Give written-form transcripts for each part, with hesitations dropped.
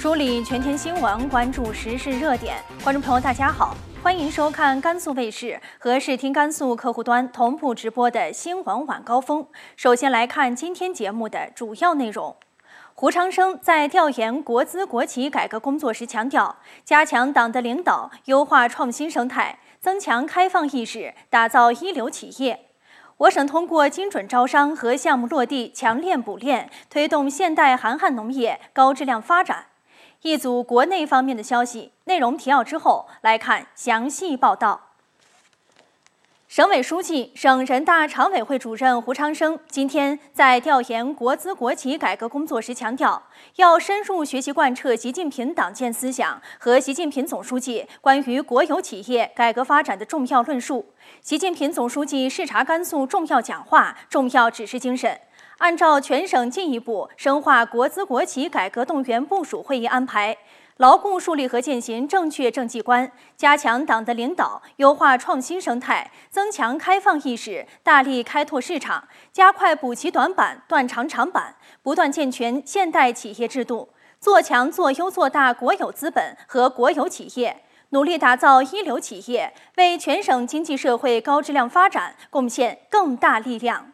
梳理全天新闻，关注时事热点。观众朋友，大家好，欢迎收看甘肃卫视和视听甘肃客户端同步直播的新闻晚高峰。首先来看今天节目的主要内容。胡长生在调研国资国企改革工作时强调，加强党的领导，优化创新生态，增强开放意识，打造一流企业。我省通过精准招商和项目落地强链补链，推动现代含旱农业高质量发展。一组国内方面的消息，内容提要之后来看详细报道。省委书记、省人大常委会主任胡长生今天在调研国资国企改革工作时强调，要深入学习贯彻习近平党建思想和习近平总书记关于国有企业改革发展的重要论述。习近平总书记视察甘肃重要讲话、重要指示精神，按照全省进一步深化国资国企改革动员部署会议安排，牢固树立和践行正确政绩观，加强党的领导，优化创新生态，增强开放意识，大力开拓市场，加快补齐短板、断长长板，不断健全现代企业制度，做强做优做大国有资本和国有企业，努力打造一流企业，为全省经济社会高质量发展贡献更大力量。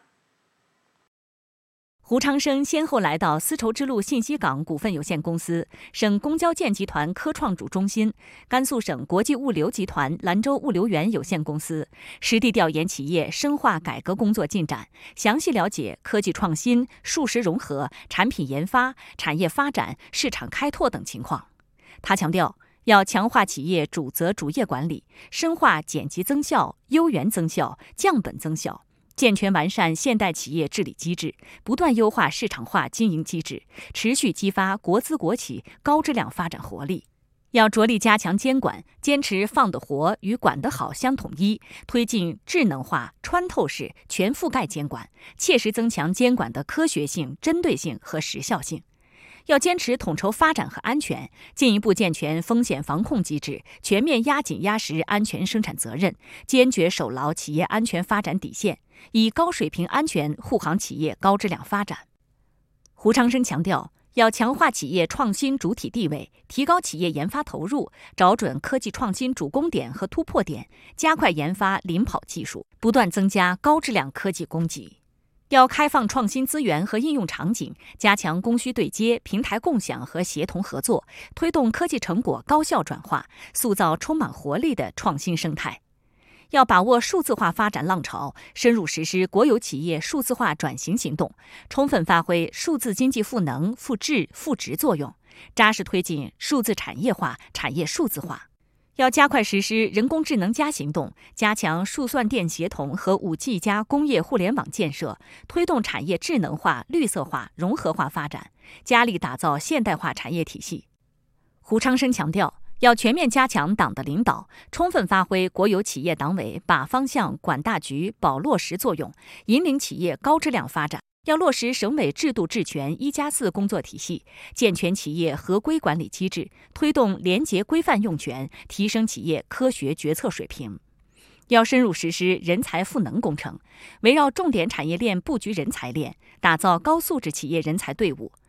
胡长生先后来到丝绸之路信息港股份有限公司、省公交建集团科创主中心、甘肃省国际物流集团兰州物流园有限公司，实地调研企业深化改革工作进展，详细了解科技创新、数实融合、产品研发、产业发展、市场开拓等情况。他强调，要强化企业主责主业管理，深化减级增效、优源增效、降本增效，健全完善现代企业治理机制，不断优化市场化经营机制，持续激发国资国企高质量发展活力。要着力加强监管，坚持放得活与管得好相统一，推进智能化、穿透式、全覆盖监管，切实增强监管的科学性、针对性和时效性。要坚持统筹发展和安全，进一步健全风险防控机制，全面压紧压实安全生产责任，坚决守牢企业安全发展底线，以高水平安全护航企业高质量发展。胡长生强调，要强化企业创新主体地位，提高企业研发投入，找准科技创新主攻点和突破点，加快研发领跑技术，不断增加高质量科技供给。要开放创新资源和应用场景，加强供需对接、平台共享和协同合作，推动科技成果高效转化，塑造充满活力的创新生态。要把握数字化发展浪潮，深入实施国有企业数字化转型行动，充分发挥数字经济赋能、赋智、赋值作用，扎实推进数字产业化、产业数字化。要加快实施人工智能+行动，加强数算电协同和5G+ 工业互联网建设，推动产业智能化、绿色化、融合化发展，加力打造现代化产业体系。胡长生强调，要全面加强党的领导，充分发挥国有企业党委把方向、管大局、保落实作用，引领企业高质量发展。要落实省委制度治权1+4工作体系，健全企业合规管理机制，推动廉洁规范用权，提升企业科学决策水平。要深入实施人才赋能工程，围绕重点产业链布局人才链，打造高素质企业人才队伍，